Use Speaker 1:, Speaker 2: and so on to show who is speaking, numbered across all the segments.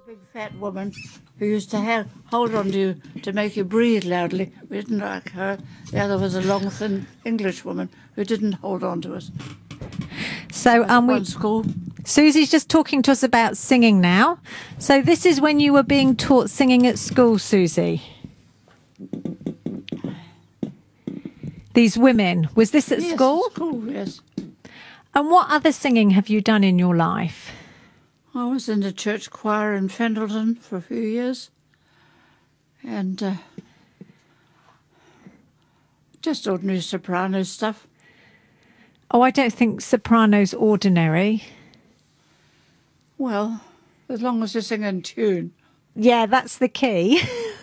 Speaker 1: Big fat woman who used to hold on to you to make you breathe loudly. We didn't like her. The other was a long, thin English woman who didn't hold on to us.
Speaker 2: So
Speaker 1: School.
Speaker 2: Susie's just talking to us about singing now. So this is when you were being taught singing at school, Susie. These women, was this at school?
Speaker 1: At school, yes.
Speaker 2: And what other singing have you done in your life?
Speaker 1: I was in the church choir in Fendleton for a few years, and just ordinary soprano stuff.
Speaker 2: Oh, I don't think soprano's ordinary.
Speaker 1: Well, as long as you sing in tune.
Speaker 2: Yeah, that's the key.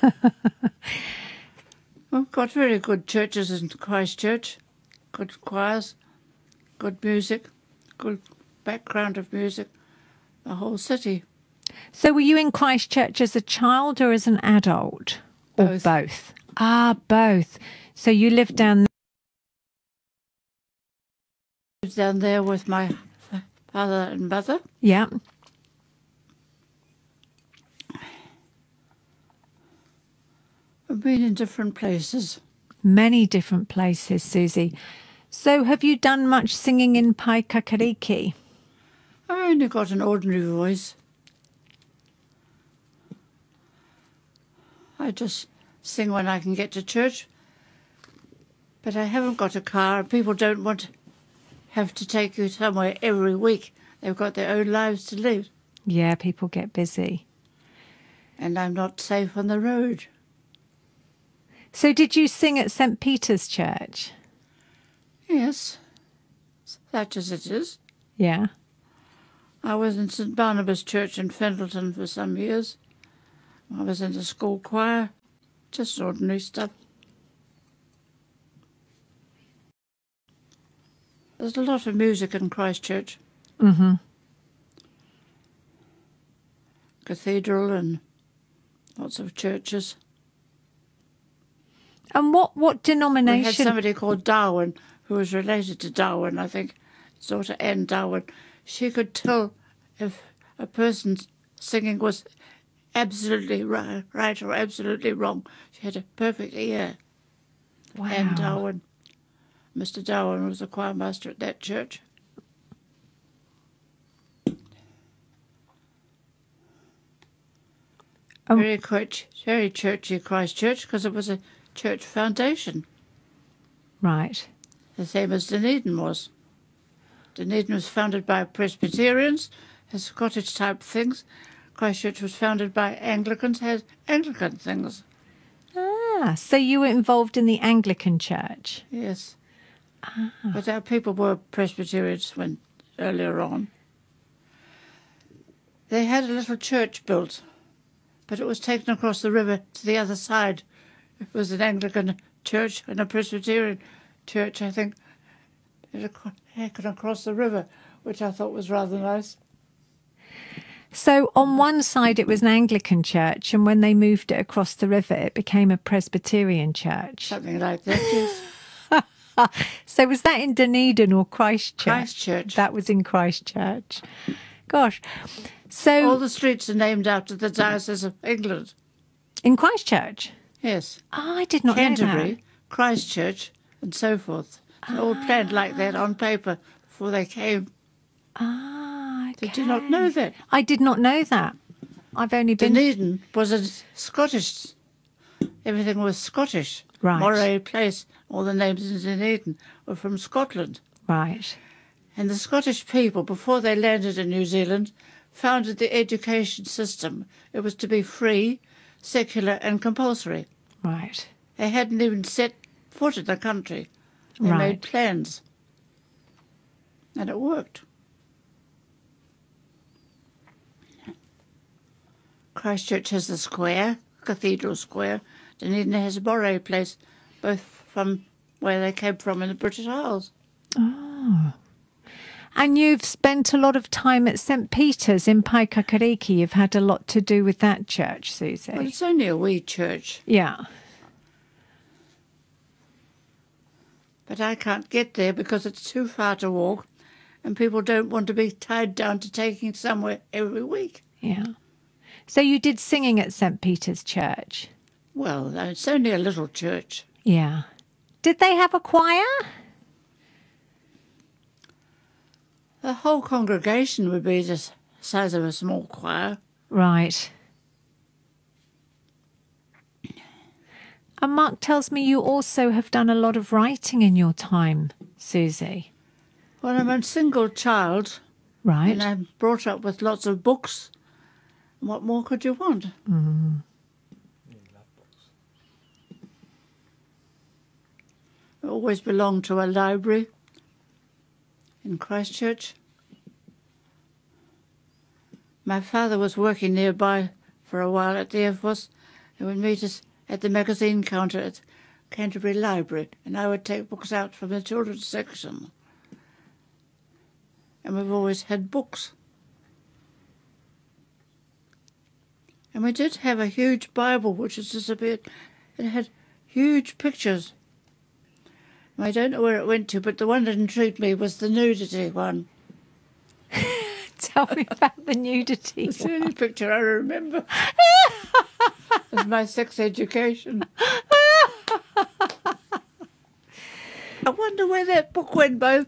Speaker 1: We've got very good churches in Christchurch, good choirs, good music, good background of music, the whole city.
Speaker 2: So were you in Christchurch as a child or as an adult?
Speaker 1: Both.
Speaker 2: Or both? Ah, both. So you lived down
Speaker 1: there with my father and mother.
Speaker 2: Yeah.
Speaker 1: We've been in different places.
Speaker 2: Many different places, Susie. So have you done much singing in Paikakariki?
Speaker 1: I only got an ordinary voice. I just sing when I can get to church. But I haven't got a car. People don't have to take you somewhere every week. They've got their own lives to live.
Speaker 2: Yeah, people get busy.
Speaker 1: And I'm not safe on the road.
Speaker 2: So did you sing at St. Peter's Church?
Speaker 1: Yes, such as it is.
Speaker 2: Yeah.
Speaker 1: I was in St. Barnabas Church in Fendleton for some years. I was in the school choir, just ordinary stuff. There's a lot of music in Christchurch.
Speaker 2: Mm-hmm.
Speaker 1: Cathedral and lots of churches.
Speaker 2: And what denomination?
Speaker 1: We had somebody called Darwin, who was related to Darwin, I think, daughter Anne Darwin. She could tell if a person's singing was absolutely right or absolutely wrong. She had a perfect ear.
Speaker 2: Wow.
Speaker 1: Anne Darwin. Mr. Darwin was a choir master at that church. Very churchy Christchurch, because it was a church foundation.
Speaker 2: Right.
Speaker 1: The same as Dunedin was. Dunedin was founded by Presbyterians, has cottage-type things. Christchurch was founded by Anglicans, has Anglican things.
Speaker 2: Ah, so you were involved in the Anglican Church?
Speaker 1: Yes. But our people were Presbyterians earlier on. They had a little church built, but it was taken across the river to the other side. It was an Anglican church and a Presbyterian church, I think. It taken across the river, which I thought was rather nice.
Speaker 2: So on one side it was an Anglican church, and when they moved it across the river, it became a Presbyterian church.
Speaker 1: Something like that, yes.
Speaker 2: So was that in Dunedin or Christchurch?
Speaker 1: Christchurch.
Speaker 2: That was in Christchurch. Gosh. So
Speaker 1: all the streets are named after the Diocese of England.
Speaker 2: In Christchurch?
Speaker 1: Yes.
Speaker 2: Oh, I did not know that.
Speaker 1: Canterbury, Christchurch, and so forth. All planned like that on paper before they came.
Speaker 2: Ah, okay.
Speaker 1: Did you not know that?
Speaker 2: I did not know that. I've only been...
Speaker 1: Dunedin was a Scottish... Everything was Scottish.
Speaker 2: Right.
Speaker 1: Moray Place, all the names in Dunedin were from Scotland.
Speaker 2: Right.
Speaker 1: And the Scottish people, before they landed in New Zealand, founded the education system. It was to be free, secular and compulsory.
Speaker 2: Right.
Speaker 1: They hadn't even set foot in the country. They made plans. And it worked. Christchurch has the square, Cathedral Square. Dunedin has Moray Place, both from where they came from in the British Isles.
Speaker 2: Oh. And you've spent a lot of time at St. Peter's in Paikakariki. You've had a lot to do with that church, Susie.
Speaker 1: Well, it's only a wee church.
Speaker 2: Yeah.
Speaker 1: But I can't get there because it's too far to walk and people don't want to be tied down to taking somewhere every week.
Speaker 2: Yeah. So you did singing at St. Peter's Church?
Speaker 1: Well, it's only a little church.
Speaker 2: Yeah. Did they have a choir?
Speaker 1: The whole congregation would be the size of a small choir.
Speaker 2: Right. And Mark tells me you also have done a lot of writing in your time, Susie.
Speaker 1: Well, I'm a single child,
Speaker 2: Right.
Speaker 1: and I'm brought up with lots of books. What more could you want? I always belonged to a library in Christchurch. My father was working nearby for a while at the Air Force and would meet us at the magazine counter at Canterbury Library, and I would take books out from the children's section. And we've always had books. And we did have a huge Bible which has disappeared. It had huge pictures. I don't know where it went to, but the one that intrigued me was the nudity one.
Speaker 2: Tell me about the nudity.
Speaker 1: It's the only picture I remember. It's my sex education. I wonder where that book went, Bo.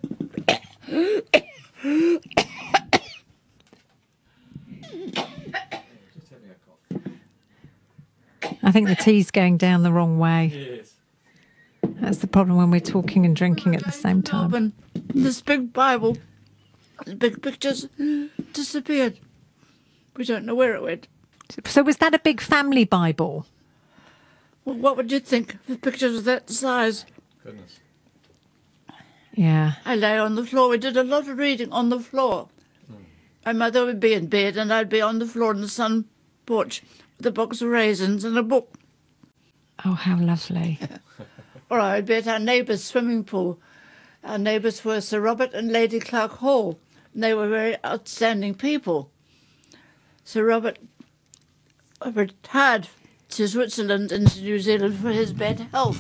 Speaker 2: I think the tea's going down the wrong way.
Speaker 3: Yes.
Speaker 2: That's the problem when we're talking and drinking at the same time.
Speaker 1: And this big Bible, the big pictures disappeared. We don't know where it went.
Speaker 2: So was that a big family Bible?
Speaker 1: Well, what would you think? The pictures of that size.
Speaker 3: Goodness.
Speaker 2: Yeah.
Speaker 1: I lay on the floor. We did a lot of reading on the floor. My mother would be in bed and I'd be on the floor in the sun porch with a box of raisins and a book.
Speaker 2: Oh, how lovely.
Speaker 1: Or I'd be at our neighbour's swimming pool. Our neighbours were Sir Robert and Lady Clark Hall, and they were very outstanding people. Sir Robert retired to Switzerland and to New Zealand for his bad health.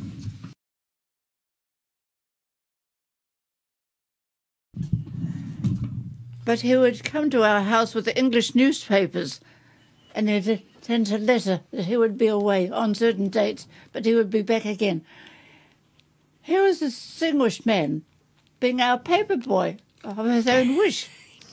Speaker 1: But he would come to our house with the English newspapers, and he'd send a letter that he would be away on certain dates, but he would be back again. Here was this distinguished man being our paper boy of his own wish.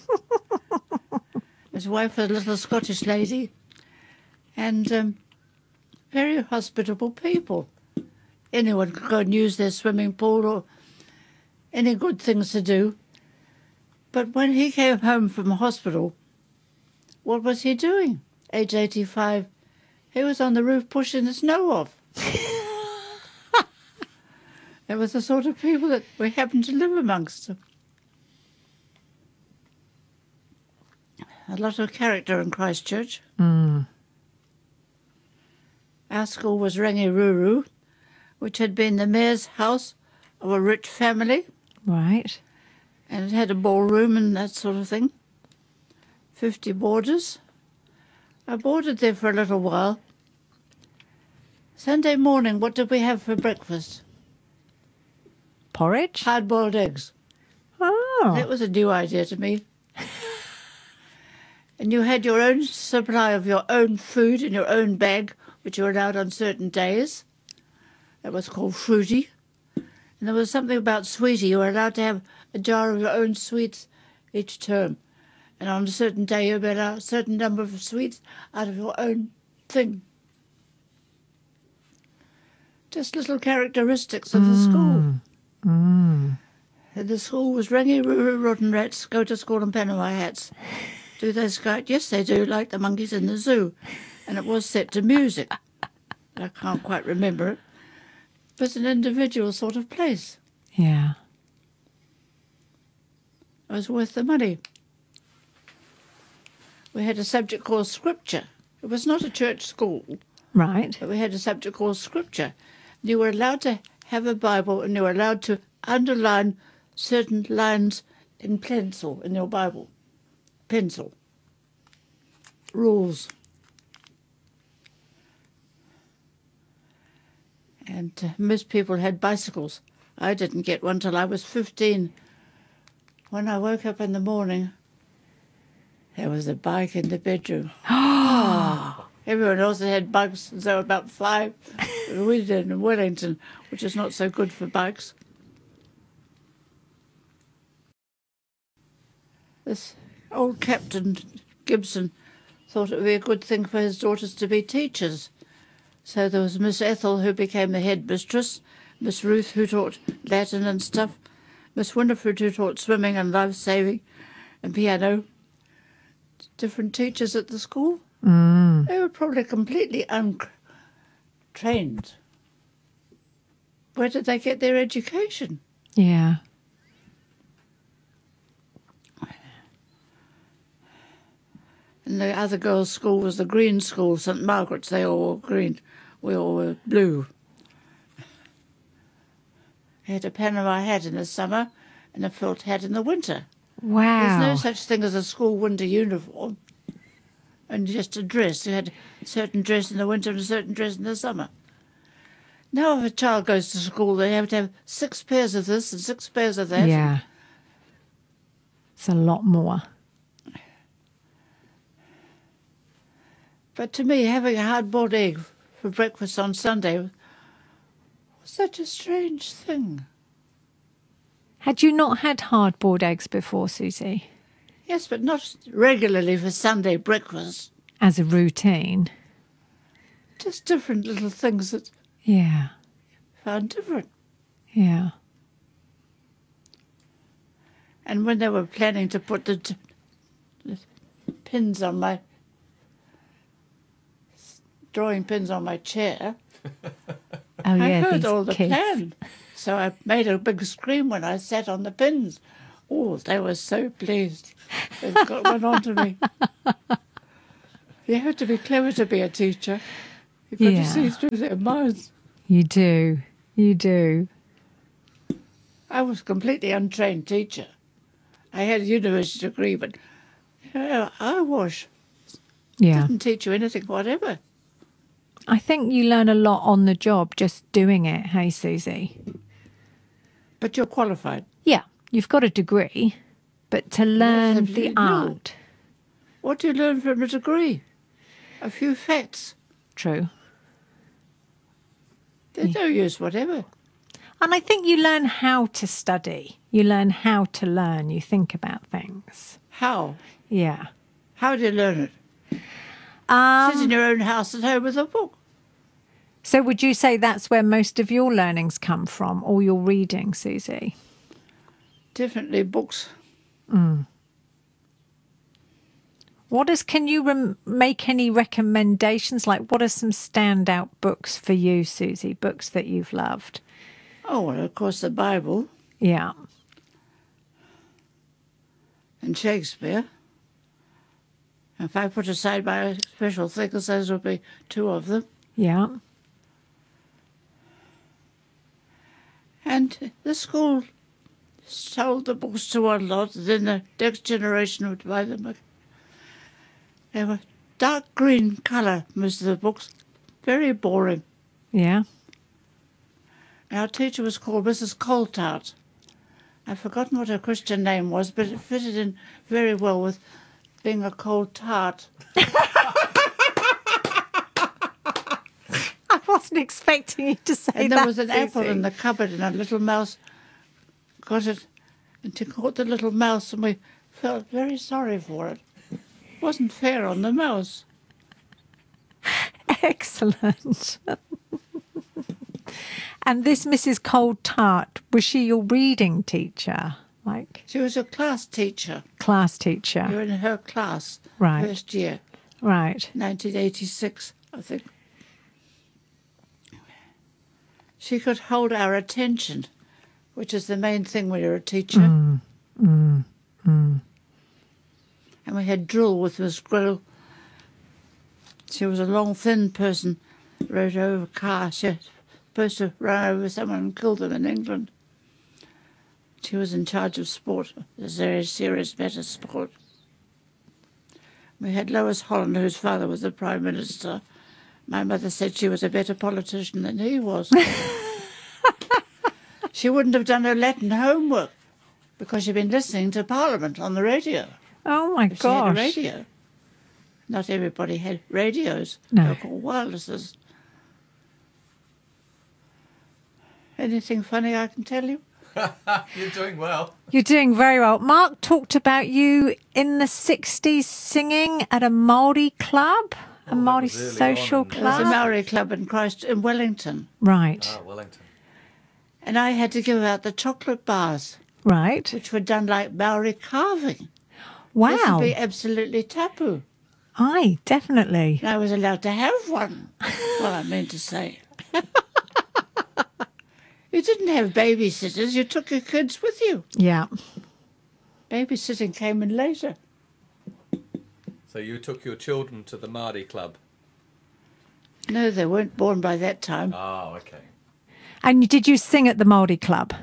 Speaker 1: His wife was a little Scottish lady, and very hospitable people. Anyone could go and use their swimming pool or any good things to do. But when he came home from hospital, what was he doing? Age 85, he was on the roof pushing the snow off. It was the sort of people that we happened to live amongst. A lot of character in Christchurch.
Speaker 2: Mm.
Speaker 1: Our school was Rangiruru, which had been the mayor's house of a rich family,
Speaker 2: Right.
Speaker 1: and it had a ballroom and that sort of thing. 50 boarders. I boarded there for a little while. Sunday morning, what did we have for breakfast?
Speaker 2: Porridge?
Speaker 1: Hard-boiled eggs.
Speaker 2: Oh.
Speaker 1: That was a new idea to me. And you had your own supply of your own food in your own bag, which you were allowed on certain days. That was called fruity. And there was something about sweetie. You were allowed to have a jar of your own sweets each term. And on a certain day, you were allowed a certain number of sweets out of your own thing. Just little characteristics of the school.
Speaker 2: Mm.
Speaker 1: And the school was Rangiruru rotten rats, go to school in Panama hats. Do they scout? Yes, they do, like the monkeys in the zoo. And it was set to music. I can't quite remember it. It was an individual sort of place.
Speaker 2: Yeah.
Speaker 1: It was worth the money. We had a subject called Scripture. It was not a church school,
Speaker 2: Right.
Speaker 1: but we had a subject called Scripture. You were allowed to have a Bible and you were allowed to underline certain lines in pencil in your Bible. Pencil. Rules. And most people had bicycles. I didn't get one till I was 15. When I woke up in the morning, there was a bike in the bedroom. Everyone else had bugs, and there were about 5. We did in Wellington, which is not so good for bugs. This old Captain Gibson thought it would be a good thing for his daughters to be teachers. So there was Miss Ethel, who became the head mistress, Miss Ruth, who taught Latin and stuff, Miss Winifred, who taught swimming and life-saving and piano. Different teachers at the school. They were probably completely untrained. Where did they get their education?
Speaker 2: Yeah.
Speaker 1: And the other girls' school was the green school, St Margaret's. They all wore green. We all were blue. I had a Panama hat in the summer and a felt hat in the winter.
Speaker 2: Wow.
Speaker 1: There's no such thing as a school winter uniform. And just a dress. You had a certain dress in the winter and a certain dress in the summer. Now if a child goes to school, they have to have 6 pairs of this and 6 pairs of that.
Speaker 2: Yeah. It's a lot more.
Speaker 1: But to me, having a hard-boiled egg for breakfast on Sunday was such a strange thing.
Speaker 2: Had you not had hard-boiled eggs before, Susie?
Speaker 1: Yes, but not regularly for Sunday breakfast.
Speaker 2: As a routine?
Speaker 1: Just different little things that
Speaker 2: Yeah.
Speaker 1: I found different.
Speaker 2: Yeah.
Speaker 1: And when they were planning to put the pins on my... drawing pins on my chair,
Speaker 2: Oh, yeah,
Speaker 1: I heard
Speaker 2: these
Speaker 1: all the
Speaker 2: kids.
Speaker 1: plan. So I made a big scream when I sat on the pins. Oh, they were so pleased. They got one onto me. You have to be clever to be a teacher. You've got
Speaker 2: Yeah.
Speaker 1: to see through their minds.
Speaker 2: You do. You do.
Speaker 1: I was a completely untrained teacher. I had a university degree, but I
Speaker 2: Yeah.
Speaker 1: didn't teach you anything whatever.
Speaker 2: I think you learn a lot on the job just doing it, hey, Susie?
Speaker 1: But you're qualified.
Speaker 2: Yeah, you've got a degree, but to learn the
Speaker 1: absolutely no.
Speaker 2: art.
Speaker 1: What do you learn from a degree? A few facts.
Speaker 2: True.
Speaker 1: They're no use whatever.
Speaker 2: And I think you learn how to study. You learn how to learn. You think about things.
Speaker 1: How?
Speaker 2: Yeah.
Speaker 1: How do you learn it? Sit in your own house at home with a book.
Speaker 2: So would you say that's where most of your learnings come from, or your reading, Susie?
Speaker 1: Definitely books.
Speaker 2: Can you make any recommendations? Like, what are some standout books for you, Susie? Books that you've loved?
Speaker 1: Oh, well, of course, the Bible
Speaker 2: Yeah.
Speaker 1: and Shakespeare. If I put aside my special things, those would be 2 of them.
Speaker 2: Yeah.
Speaker 1: And the school sold the books to one lot, then the next generation would buy them. They were dark green colour, most of the books. Very boring.
Speaker 2: Yeah.
Speaker 1: Our teacher was called Mrs. Coltart. I've forgotten what her Christian name was, but it fitted in very well with being a cold tart.
Speaker 2: I wasn't expecting you to say
Speaker 1: And
Speaker 2: that,
Speaker 1: there was an apple
Speaker 2: Susie.
Speaker 1: in the cupboard, and a little mouse got it, and she caught the little mouse, and we felt very sorry for it. It wasn't fair on the mouse.
Speaker 2: Excellent. And this Mrs. Coltart, was she your reading teacher? Like,
Speaker 1: She was a class teacher.
Speaker 2: class
Speaker 1: You
Speaker 2: teacher?
Speaker 1: were in her class,
Speaker 2: Right.
Speaker 1: first year,
Speaker 2: Right.
Speaker 1: 1986, I think. She could hold our attention, which is the main thing when you're a teacher. And we had drill with Miss Grill. She was a long, thin person, rode over a car. She was supposed to run over someone and kill them in England. She was in charge of sport, a very serious matter of sport. We had Lois Holland, whose father was the Prime Minister. My mother said she was a better politician than he was. She wouldn't have done her Latin homework because she'd been listening to Parliament on the radio.
Speaker 2: Oh, my
Speaker 1: If she had a
Speaker 2: gosh.
Speaker 1: radio. Not everybody had radios.
Speaker 2: No.
Speaker 1: They were called wirelesses. Anything funny I can tell you?
Speaker 3: You're doing well.
Speaker 2: You're doing very well. Mark talked about you in the 60s singing at a Māori club, a Māori
Speaker 3: was early
Speaker 2: social
Speaker 3: on in-
Speaker 1: There was a
Speaker 2: club.
Speaker 1: Maori club in Wellington.
Speaker 2: Right,
Speaker 3: Ah, Wellington.
Speaker 1: And I had to give out the chocolate bars,
Speaker 2: right.
Speaker 1: which were done like Maori carving. This
Speaker 2: Wow.
Speaker 1: would be absolutely taboo.
Speaker 2: Aye, definitely.
Speaker 1: And I was allowed to have one. Well, I meant to say. You didn't have babysitters. You took your kids with you.
Speaker 2: Yeah.
Speaker 1: Babysitting came in later.
Speaker 3: So you took your children to the Māori club?
Speaker 1: No, they weren't born by that time.
Speaker 3: Oh, okay.
Speaker 2: And did you sing at the Māori club?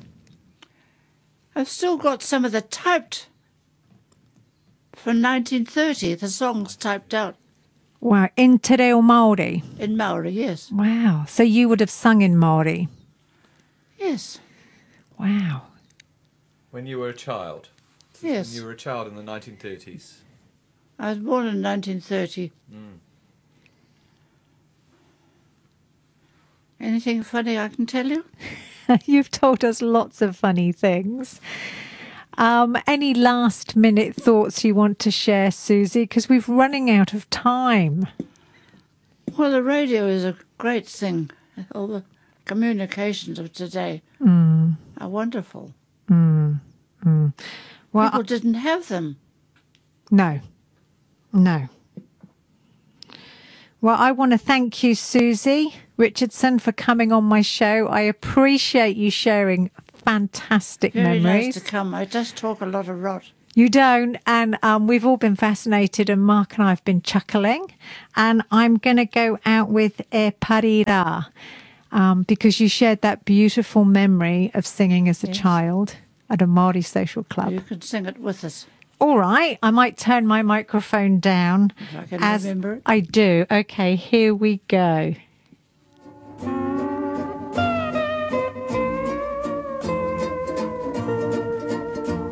Speaker 1: I've still got some of the typed from 1930, the songs typed out
Speaker 2: Wow, in Te Reo Māori.
Speaker 1: in Maori, yes.
Speaker 2: Wow. So you would have sung in Māori.
Speaker 1: Yes,
Speaker 2: Wow.
Speaker 3: When you were a child?
Speaker 1: yes.
Speaker 3: When you were a child in the 1930s?
Speaker 1: I was born in 1930. Anything funny I can tell you?
Speaker 2: You've told us lots of funny things. Any last minute thoughts you want to share, Susie? Because we're running out of time.
Speaker 1: Well, the radio is a great thing. All the communications of today are wonderful.
Speaker 2: Well,
Speaker 1: People didn't have them.
Speaker 2: no. Well, I want to thank you, Susie Richardson, for coming on my show. I appreciate you sharing fantastic
Speaker 1: Very
Speaker 2: memories.
Speaker 1: nice to come. I just talk a lot of rot.
Speaker 2: You don't, and we've all been fascinated, and Mark and I have been chuckling. And I'm going to go out with E Parira, because you shared that beautiful memory of singing as a
Speaker 1: Yes.
Speaker 2: child at a Māori social club.
Speaker 1: You can sing it with us.
Speaker 2: All right, I might turn my microphone down
Speaker 1: If I can
Speaker 2: as
Speaker 1: remember it.
Speaker 2: I do. Okay, here we go.